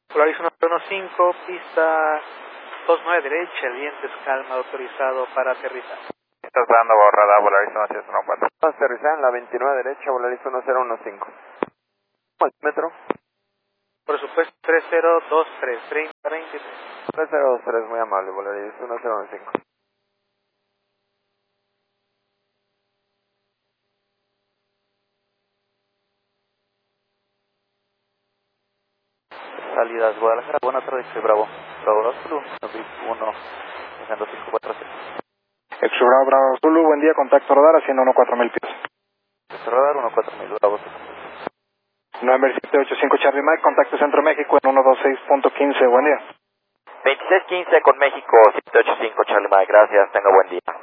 Polaris 115, pista 29 derecha, dientes calma, autorizado para aterrizar. Estás dando borrada, Polaris 1614. Aterrizar en la 29 derecha, Polaris 1015. ¿Metro? Por supuesto, 3023, 3023. 3023, muy amable, Polaris 1015. Salidas Guadalajara, buenas tardes, Bravo. Bravo 2 Zulu, 1, dejando 546. Exura Bravo Zulu, buen día, contacto radar haciendo 14000 pies. Radar 14000, Bravo Zulu. November 785 Charlie Mike, contacto Centro México en 126.15, buen día. 2615 con México, 785 Charlie Mike, gracias, tenga buen día.